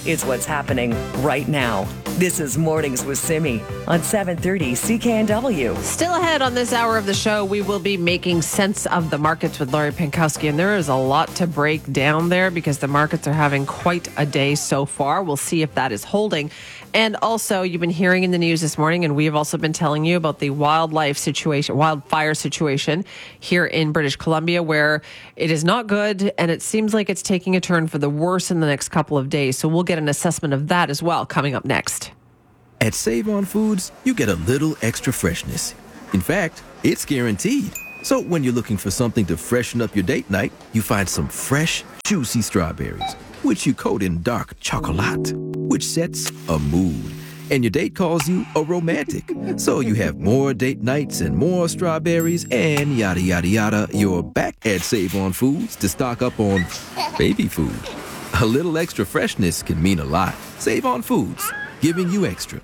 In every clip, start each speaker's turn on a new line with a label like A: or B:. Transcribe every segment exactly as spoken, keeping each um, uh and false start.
A: It's what's happening right now. This is Mornings with Simi on seven thirty C K N W.
B: Still ahead on this hour of the show, we will be making sense of the markets with Laurie Pankowski, and there is a lot to break down there because the markets are having quite a day so far. We'll see if that is holding. And also, you've been hearing in the news this morning, and we have also been telling you about the wildlife situation, wildfire situation here in British Columbia, where it is not good, and it seems like it's taking a turn for the worse in the next couple of days. So we'll get an assessment of that as well coming up next.
C: At Save On Foods, you get a little extra freshness. In fact, it's guaranteed. So when you're looking for something to freshen up your date night, you find some fresh, juicy strawberries, which you coat in dark chocolate, which sets a mood. And your date calls you a romantic. So you have more date nights and more strawberries and yada, yada, yada. You're back at Save On Foods to stock up on baby food. A little extra freshness can mean a lot. Save On Foods, giving you extra.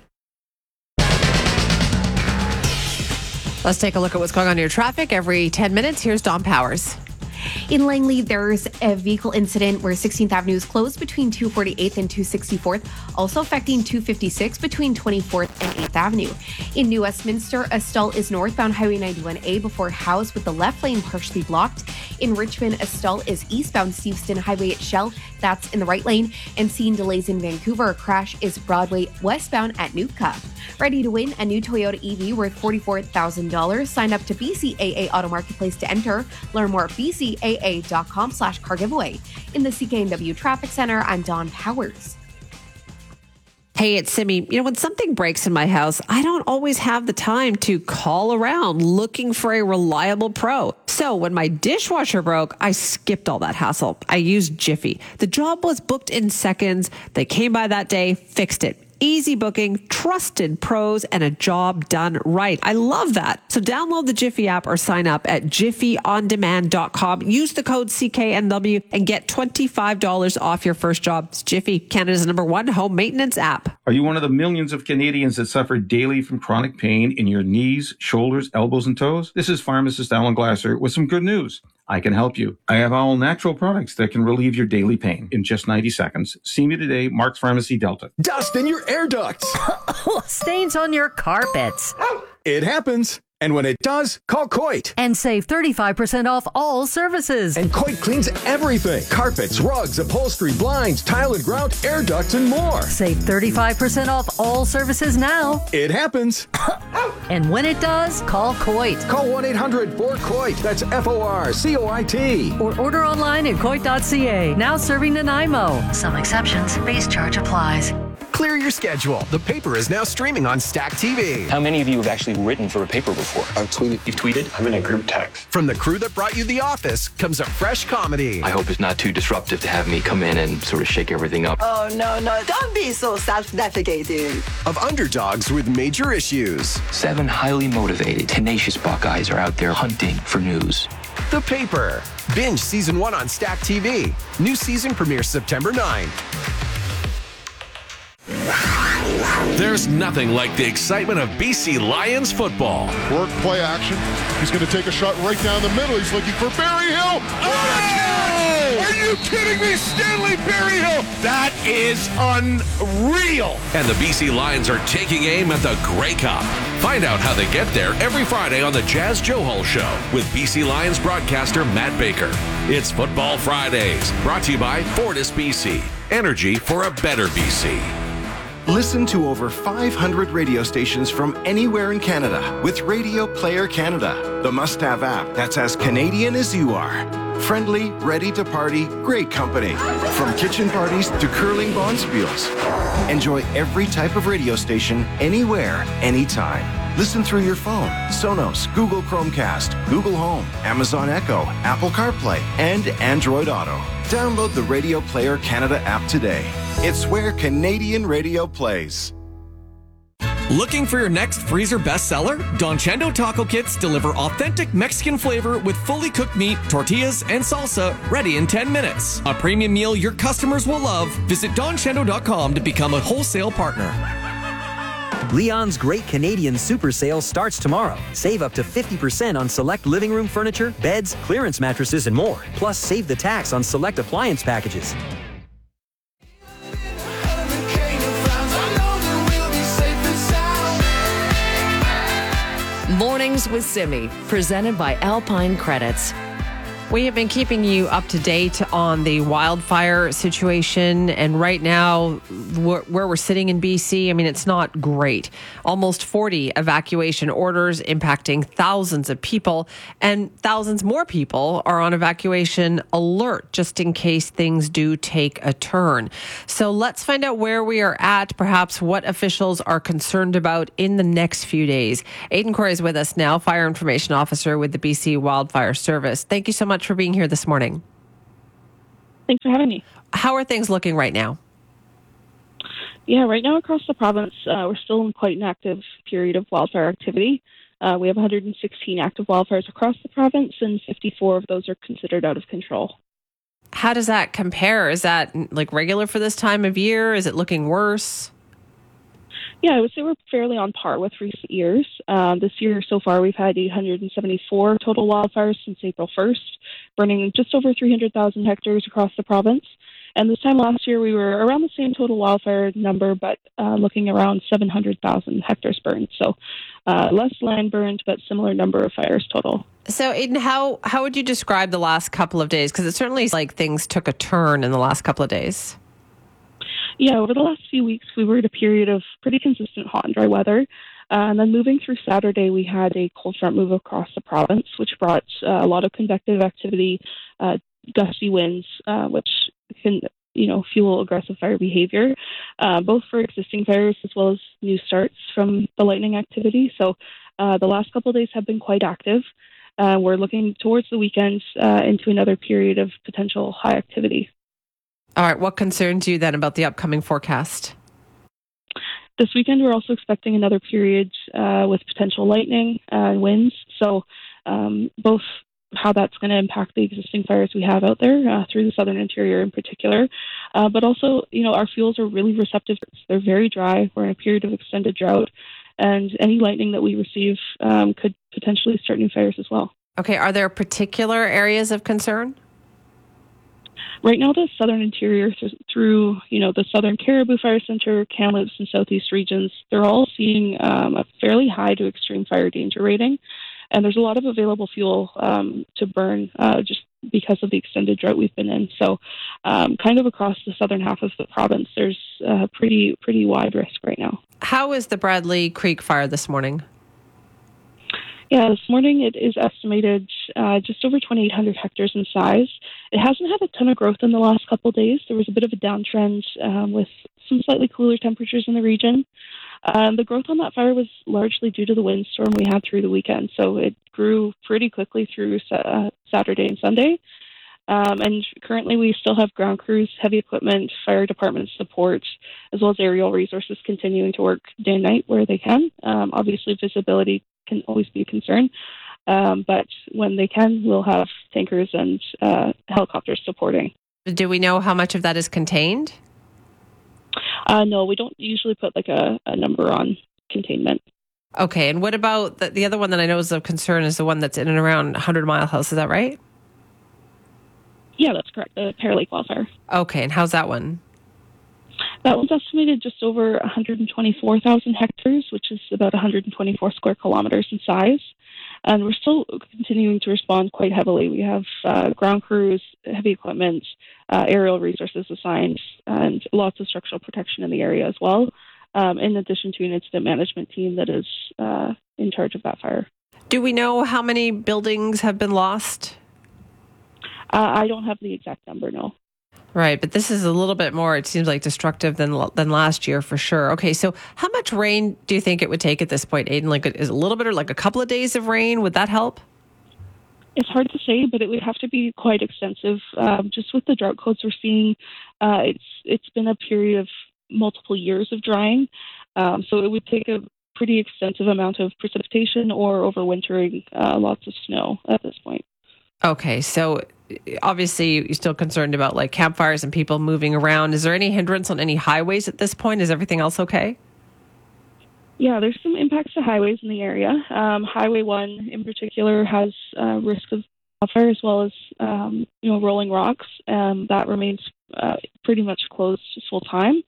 B: Let's take a look at what's going on in your traffic. Every ten minutes, here's Don Powers.
D: In Langley, there's a vehicle incident where sixteenth Avenue is closed between two forty-eighth and two sixty-fourth, also affecting two fifty-six between twenty-fourth and eighth Avenue. In New Westminster, a stall is northbound Highway ninety-one A before House with the left lane partially blocked. In Richmond, a stall is eastbound Steveston Highway at Shell, that's in the right lane. And seeing delays in Vancouver, a crash is Broadway westbound at Nootka. Ready to win a new Toyota E V worth forty-four thousand dollars. Sign up to B C A A Auto Marketplace to enter. Learn more at B C A A dot com slash car giveaway. In the C K N W Traffic Center, I'm Don Powers.
B: Hey, it's Simi. You know, when something breaks in my house, I don't always have the time to call around looking for a reliable pro. So when my dishwasher broke, I skipped all that hassle. I used Jiffy. The job was booked in seconds. They came by that day, fixed it. Easy booking, trusted pros, and a job done right. I love that. So download the Jiffy app or sign up at jiffy on demand dot com. Use the code C K N W and get twenty-five dollars off your first job. It's Jiffy, Canada's number one home maintenance app.
E: Are you one of the millions of Canadians that suffer daily from chronic pain in your knees, shoulders, elbows, and toes? This is pharmacist Alan Glasser with some good news. I can help you. I have all natural products that can relieve your daily pain in just ninety seconds. See me today, Mark's Pharmacy, Delta.
F: Dust in your air ducts.
G: Stains on your carpets.
F: It happens. And when it does, call Coit.
G: And save thirty-five percent off all services.
F: And Coit cleans everything. Carpets, rugs, upholstery, blinds, tile and grout, air ducts, and more.
G: Save thirty-five percent off all services now.
F: It happens.
G: And when it does, call Coit.
F: Call one eight hundred four C O I T. That's F O R C O I T.
G: Or order online at coit dot c a. Now serving Nanaimo. Some exceptions. Base charge applies.
H: Clear your schedule. The Paper is now streaming on Stack T V.
I: How many of you have actually written for a paper before?
J: I've tweeted.
I: You've tweeted?
J: I'm in a group text.
H: From the crew that brought you The Office comes a fresh comedy.
I: I hope it's not too disruptive to have me come in and sort of shake everything up.
K: Oh, no, no. Don't be so self-deprecating.
H: Of underdogs with major issues.
I: Seven highly motivated, tenacious Buckeyes are out there hunting for news.
H: The Paper. Binge season one on Stack T V. New season premieres September ninth.
L: There's nothing like the excitement of B C Lions football.
M: Work, play action. He's going to take a shot right down the middle. He's looking for Berryhill. Oh! Are you kidding me? Stanley Berryhill. That is unreal.
L: And the B C Lions are taking aim at the Grey Cup. Find out how they get there every Friday on the Jazz Johal Show with B C Lions broadcaster Matt Baker. It's Football Fridays, brought to you by Fortis B C. Energy for a better B C.
N: Listen to over five hundred radio stations from anywhere in Canada with Radio Player Canada, the must-have app that's as Canadian as you are. Friendly, ready to party, great company. From kitchen parties to curling bonspiels. Enjoy every type of radio station, anywhere, anytime. Listen through your phone, Sonos, Google Chromecast, Google Home, Amazon Echo, Apple CarPlay, and Android Auto. Download the Radio Player Canada app today. It's where Canadian radio plays.
O: Looking for your next freezer bestseller? Don Chendo Taco Kits deliver authentic Mexican flavor with fully cooked meat, tortillas, and salsa ready in ten minutes. A premium meal your customers will love. Visit don chendo dot com to become a wholesale partner.
P: Leon's Great Canadian Super Sale starts tomorrow. Save up to fifty percent on select living room furniture, beds, clearance mattresses, and more. Plus, save the tax on select appliance packages.
A: Mornings with Simi, presented by Alpine Credits.
B: We have been keeping you up to date on the wildfire situation. And right now, where we're sitting in B C, I mean, it's not great. Almost forty evacuation orders impacting thousands of people, and thousands more people are on evacuation alert just in case things do take a turn. So let's find out where we are at, perhaps what officials are concerned about in the next few days. Aidan Corey is with us now, Fire Information Officer with the B C Wildfire Service. Thank you so much for being here this morning.
J: Thanks for having me.
B: How are things looking right now?
J: Yeah, right now across the province, uh, we're still in quite an active period of wildfire activity. Uh, we have one hundred sixteen active wildfires across the province, and fifty-four of those are considered out of control.
B: How does that compare? Is that like regular for this time of year? Is it looking worse?
J: Yeah, I would say we're fairly on par with recent years. Um, this year so far, we've had eight hundred seventy-four total wildfires since April first, burning just over three hundred thousand hectares across the province. And this time last year, we were around the same total wildfire number, but uh, looking around seven hundred thousand hectares burned. So uh, less land burned, but similar number of fires total.
B: So, Aidan, how, how would you describe the last couple of days? Because it certainly like things took a turn in the last couple of days.
J: Yeah, over the last few weeks, we were in a period of pretty consistent hot and dry weather. Uh, and then moving through Saturday, we had a cold front move across the province, which brought uh, a lot of convective activity, uh, gusty winds, uh, which can, you know, fuel aggressive fire behavior, uh, both for existing fires as well as new starts from the lightning activity. So uh, the last couple of days have been quite active. Uh, we're looking towards the weekend uh, into another period of potential high activity.
B: All right. What concerns you then about the upcoming forecast?
J: This weekend, we're also expecting another period uh, with potential lightning and winds. So um, both how that's going to impact the existing fires we have out there uh, through the southern interior in particular. Uh, but also, you know, our fuels are really receptive. They're very dry. We're in a period of extended drought. And any lightning that we receive um, could potentially start new fires as well.
B: Okay. Are there particular areas of concern?
J: Right now, the southern interior th- through, you know, the Southern Caribou Fire Center, Kamloops, and Southeast regions, they're all seeing um, a fairly high to extreme fire danger rating. And there's a lot of available fuel um, to burn uh, just because of the extended drought we've been in. So um, kind of across the southern half of the province, there's a pretty, pretty wide risk right now.
B: How is the Bradley Creek fire this morning?
J: Yeah, this morning it is estimated uh, just over twenty-eight hundred hectares in size. It hasn't had a ton of growth in the last couple of days. There was a bit of a downtrend um, with some slightly cooler temperatures in the region. Um, the growth on that fire was largely due to the windstorm we had through the weekend, so it grew pretty quickly through uh, Saturday and Sunday. Um, and currently we still have ground crews, heavy equipment, fire department support, as well as aerial resources continuing to work day and night where they can. Um, obviously, visibility can always be a concern, um, but when they can, we'll have tankers and uh, helicopters supporting.
B: Do we know how much of that is contained?
J: Uh, no, we don't usually put like a, a number on containment.
B: Okay, and what about the, the other one that I know is of concern is the one that's in and around Hundred Mile House, is that right?
J: Yeah, that's correct, the Pear Lake wildfire.
B: Okay, and how's that one?
J: That one's estimated just over one hundred twenty-four thousand hectares, which is about one hundred twenty-four square kilometers in size. And we're still continuing to respond quite heavily. We have uh, ground crews, heavy equipment, uh, aerial resources assigned, and lots of structural protection in the area as well, um, in addition to an incident management team that is uh, in charge of that fire.
B: Do we know how many buildings have been lost?
J: Uh, I don't have the exact number, no.
B: Right, but this is a little bit more, it seems like, destructive than than last year for sure. Okay, so how much rain do you think it would take at this point, Aidan? Like, is a little bit or like a couple of days of rain? Would that help?
J: It's hard to say, but it would have to be quite extensive. Um, just with the drought codes we're seeing, uh, it's it's been a period of multiple years of drying. Um, so it would take a pretty extensive amount of precipitation or overwintering uh, lots of snow at this point.
B: Okay, so obviously you're still concerned about like campfires and people moving around. Is there any hindrance on any highways at this point? Is everything else okay?
J: Yeah, there's some impacts to highways in the area. Um, Highway one in particular has uh, risk of fire as well as um, you know rolling rocks. Um, that remains uh, pretty much closed full time.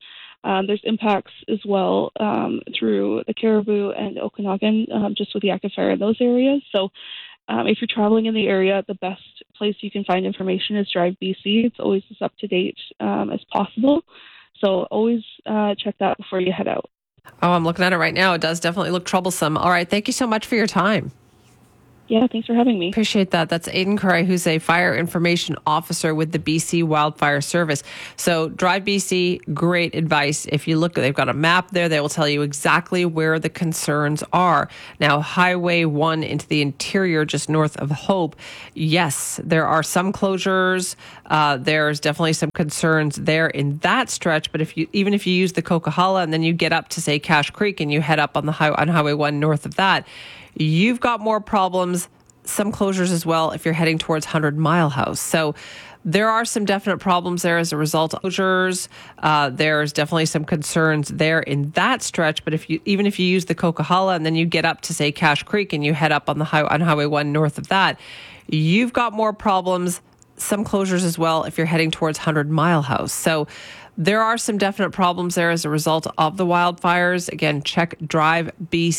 J: Um, there's impacts as well um, through the Caribou and Okanagan, um, just with the active fire in those areas. So um, if you're traveling in the area, the best place you can find information is Drive B C. It's always as up to date um, as possible. So always uh, check that before you head out.
B: Oh, I'm looking at it right now. It does definitely look troublesome. All right. Thank you so much for your time.
J: Yeah, thanks for having me.
B: Appreciate that. That's Aidan Curry, who's a fire information officer with the B C Wildfire Service. So Drive B C, great advice. If you look, they've got a map there. They will tell you exactly where the concerns are. Now, Highway one into the interior, just north of Hope, yes, there are some closures. Uh, there's definitely some concerns there in that stretch. But if you, even if you use the Coquihalla and then you get up to, say, Cache Creek and you head up on the high, on Highway one north of that, you've got more problems, some closures as well if you're heading towards Hundred Mile House. So there are some definite problems there as a result of closures. Uh, there's definitely some concerns there in that stretch. But if you, even if you use the Coquihalla and then you get up to, say, Cache Creek and you head up on the high, on Highway one north of that, you've got more problems, some closures as well if you're heading towards Hundred Mile House. So there are some definite problems there as a result of the wildfires. Again, check Drive B C.